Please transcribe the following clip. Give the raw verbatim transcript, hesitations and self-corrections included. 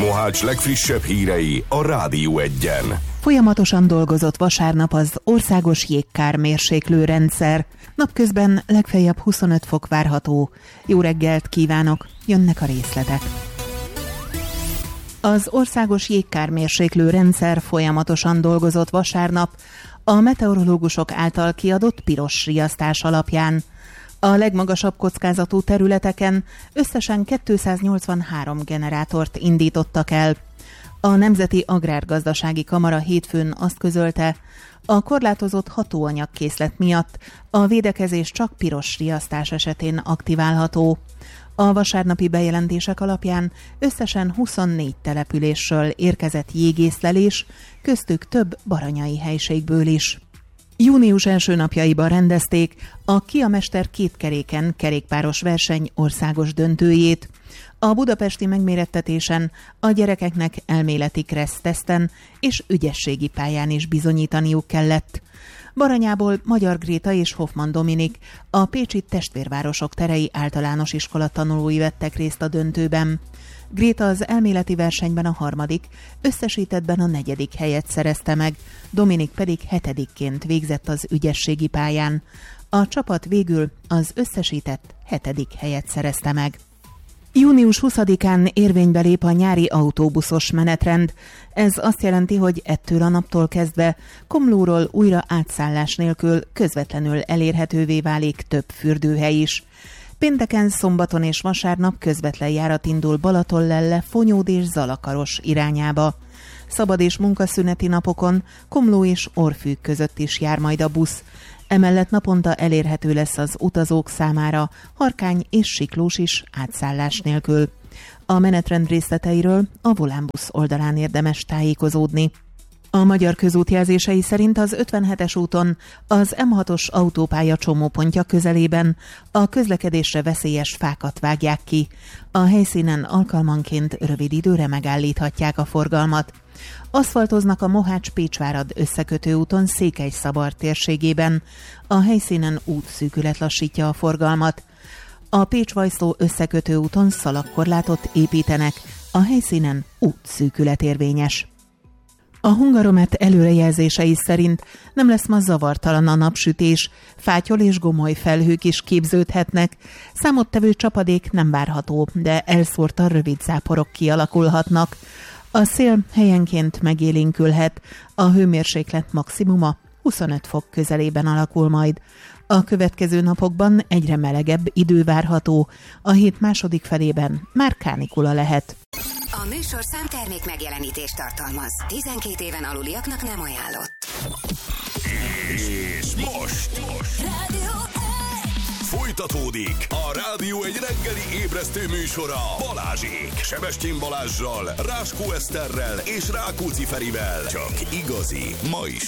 Mohács legfrissebb hírei a Rádió Egyen. Folyamatosan dolgozott vasárnap az országos jégkármérséklő rendszer. Napközben legfeljebb huszonöt fok várható. Jó reggelt kívánok, jönnek a részletek. Az országos jégkármérséklő rendszer folyamatosan dolgozott vasárnap a meteorológusok által kiadott piros riasztás alapján. A legmagasabb kockázatú területeken összesen kétszáznyolcvanhárom generátort indítottak el. A Nemzeti Agrárgazdasági Kamara hétfőn azt közölte, a korlátozott hatóanyagkészlet miatt a védekezés csak piros riasztás esetén aktiválható. A vasárnapi bejelentések alapján összesen huszonnégy településről érkezett jégészlelés, köztük több baranyai helységből is. Június első napjaiban rendezték a Kiamester kétkeréken kerékpáros verseny országos döntőjét. A budapesti megmérettetésen a gyerekeknek elméleti kressz-teszten és ügyességi pályán is bizonyítaniuk kellett. Baranyából Magyar Gréta és Hoffman Dominik, a pécsi Testvérvárosok Terei Általános Iskola tanulói vettek részt a döntőben. Gréta az elméleti versenyben a harmadik, összesítettben a negyedik helyet szerezte meg, Dominik pedig hetedikként végzett az ügyességi pályán. A csapat végül az összesített hetedik helyet szerezte meg. Június huszadikán érvénybe lép a nyári autóbuszos menetrend. Ez azt jelenti, hogy ettől a naptól kezdve Komlóról újra átszállás nélkül közvetlenül elérhetővé válik több fürdőhely is. Pénteken, szombaton és vasárnap közvetlen járat indul Balatonlelle, Fonyód és Zalakaros irányába. Szabad és munkaszüneti napokon Komló és Orfűk között is jár majd a busz. Emellett naponta elérhető lesz az utazók számára Harkány és Siklós is átszállás nélkül. A menetrend részleteiről a Volánbusz oldalán érdemes tájékozódni. A Magyar Közút jelzései szerint az ötvenhetes úton az em hatos autópálya csomópontja közelében a közlekedésre veszélyes fákat vágják ki. A helyszínen alkalmanként rövid időre megállíthatják a forgalmat. Aszfaltoznak a Mohács-Pécsvárad összekötő úton Székelyszabard térségében. A helyszínen útszűkület lassítja a forgalmat. A Pécs-Vajszló összekötő úton szalagkorlátot építenek. A helyszínen útszűkület érvényes. A Hungaromet előrejelzései szerint nem lesz ma zavartalan a napsütés, fátyol és gomoly felhők is képződhetnek. Számottevő csapadék nem várható, de elszórtan rövid záporok kialakulhatnak. A szél helyenként megélénkülhet, a hőmérséklet maximuma huszonöt fok közelében alakul majd. A következő napokban egyre melegebb idő várható, a hét második felében már kánikula lehet. A műsorszám termék megjelenítést tartalmaz. tizenkét éven aluliaknak nem ajánlott. És most, most. Rádió Folytatódik a Rádió egy reggeli ébresztő műsora Balázsék. Sebestyén Balázssal, Ráskó Eszterrel és Rákóczi Ferivel. Csak igazi, ma is